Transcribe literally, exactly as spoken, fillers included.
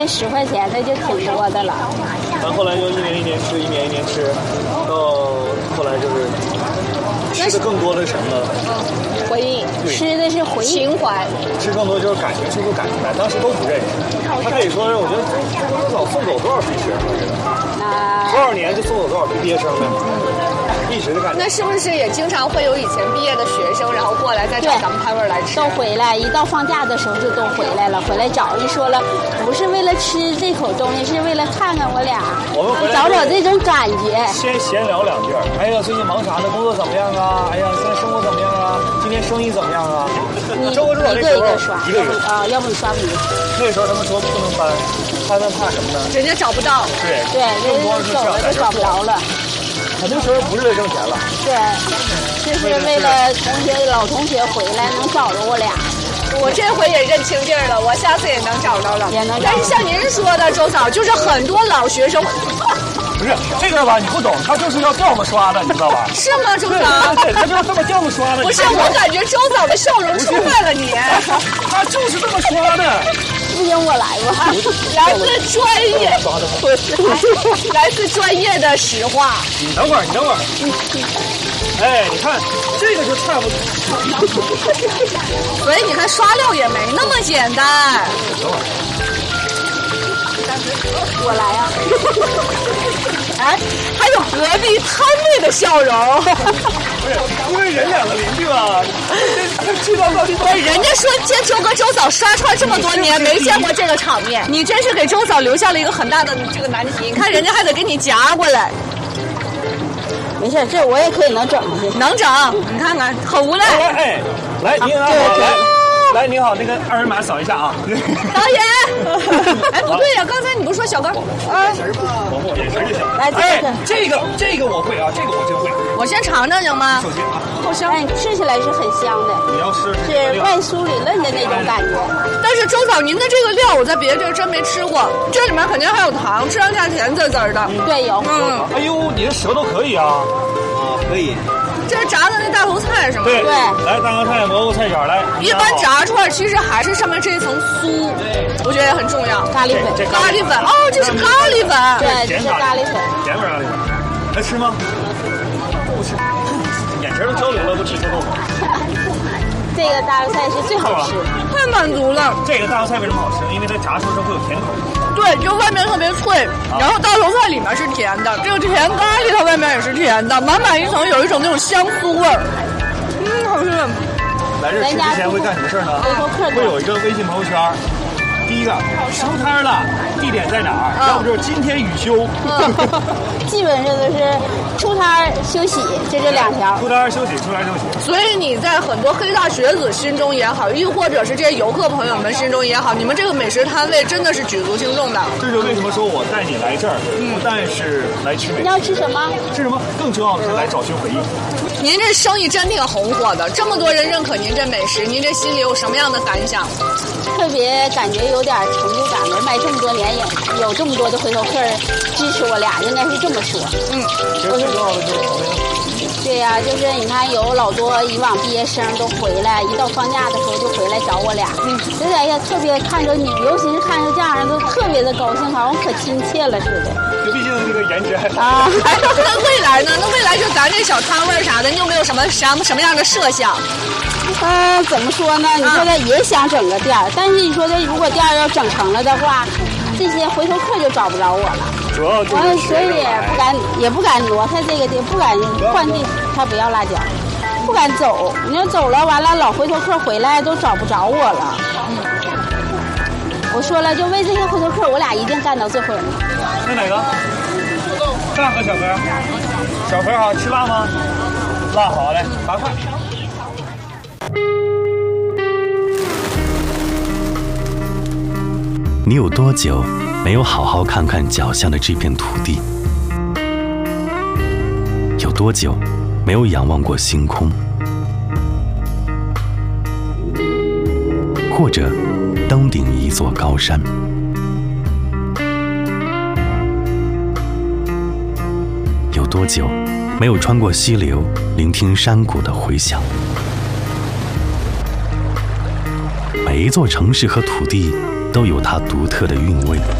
十块钱的就挺多的了。 咱后来就一年一年吃，一年一年吃，到后来就是吃的更多的什么呢？ 回忆，吃的是回忆情怀， 吃更多就是感情，是不是感情来？当时都不认识，他可以说是我觉得多少送走多少批学生，多少年就送走多少批毕业生的，一直的感觉。 那是不是也经常会有以前毕业的学生，然后过来再找咱们摊位来吃？ 都回来，一到放假的时候就都回来了，回来找人说了，不是为了吃这口东西，是为了看看我俩， 我们找找这种感觉。 先闲聊两句，哎呀，最近忙啥呢？工作怎么样啊？哎呀，现在生活怎么样啊？今天生意怎么样啊？ 你周周一个一个刷， 一个一个啊，要不你刷不赢。 那时候他们说不能搬，他们怕什么呢？ 人家找不到。 对对，人家走了就找不着了。 很多时候不是为挣钱了。 对，就是为了同学老同学回来能找着我俩。 我这回也认清地儿了，我下次也能找着了。 也能找着。 但是像您说的，周嫂，就是很多老学生。 不是这个吧？你不懂，他就是要调子刷的，你知道吧？ 是吗，周嫂？ 对，他就是这么调子刷的。 不是，我感觉周嫂的笑容出卖了你。 他就是这么刷的。 不行，我来吧。 来自专业，来自专业的实话。 你等会儿，你等会儿。哎，你看这个就差不多。 所以你看，刷料也没那么简单。 等会儿。 我来呀、 啊！哎，还有隔壁摊位的笑容。 不是，因为人两个邻居吧，去到到地方。 人家说见周哥、周嫂刷串这么多年，没见过这个场面。你真是给周嫂留下了一个很大的这个难题。你看人家还得给你夹过来。 没事，这我也可以能整去， 能整。你看看，很无奈。 来，哎，来，您好，来。来，你好，那个二维码扫一下啊。 导演，哎，不对呀、啊，刚才你不是说小哥啊？ 眼神吧，眼神就行。 来，这个， 这个，这个我会啊，这个我真会。 我先尝尝行吗？ 首先啊， 好香， 哎，吃起来是很香的。 你要试是外酥里嫩的那种感觉。 但是周嫂，您的这个料我在别的地儿真没吃过，这里面肯定还有糖，吃上下甜滋滋的。 对，有。 嗯。 哎呦，你的舌头可以啊。啊，可以。 这是炸的那大头菜是吗？ 对对， 来大头菜、蘑菇菜卷来。 一般炸串其实还是上面这一层酥，我觉得也很重要。 咖喱粉， 咖喱粉哦，这是咖喱粉， 对，这是咖喱粉， 甜味咖喱粉，来吃吗？不吃，眼神都交流了，都吃臭豆腐。 这个大头菜是最好吃， 太满足了。 这个大头菜为什么好吃？因为它炸出时候会有甜口。 对，就外面特别脆，然后大头菜里面是甜的，这个甜咖喱它外面也是甜的，满满一层有一种那种香酥味儿。嗯，好吃。 来这吃之前会干什么事呢？会有一个微信朋友圈。第一个收摊了，地点在哪儿？要不就是今天雨休。 基本上都是出摊休息，就这两条。 出摊休息，出摊休息。 所以你在很多黑大学子心中也好，亦或者是这些游客朋友们心中也好，你们这个美食摊位真的是举足轻重的。 这就为什么说我带你来这儿，不但是来吃美食。 你要吃什么？ 吃什么？更重要的是来找寻回忆。 您这生意真挺红火的，这么多人认可您这美食，您这心里有什么样的感想？ 特别感觉有点成就感了，卖这么多年也有这么多的回头客支持我俩，应该是这么说。 嗯，最重要的就是什么呀？ 对呀、啊，就是你看有老多以往毕业生都回来，一到放假的时候就回来找我俩。嗯，所以哎呀，特别看着你，尤其是看着这样人，都特别的高兴，好像可亲切了似的。 就毕竟这个颜值还啊。 哎，那未来呢？那未来就咱这小摊位啥的，你有没有什么什么什么样的设想？ 嗯、呃，怎么说呢？你说的也想整个店儿，但是你说的如果店儿要整成了的话，这些回头客就找不着我了。 主要就是完了，所以也不敢也不敢挪开这个地，不敢换地，他不要辣椒，不敢走。你要走了，完了老回头客回来都找不着我了。我说了，就为这些回头客，我俩一定干到最后。 那哪个？大和小盒？小盒好，吃辣吗？辣好嘞，八块。 你有多久没有好好看看脚下的这片土地？有多久没有仰望过星空？或者登顶一座高山？有多久没有穿过溪流，聆听山谷的回响？每一座城市和土地都有它独特的韵味。